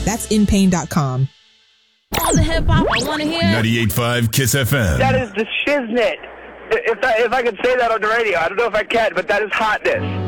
That's inpain.com. All the hip hop I want to hear. 98.5 Kiss FM. That is the shiznit. If I could say that on the radio, I don't know if I can, but that is hotness.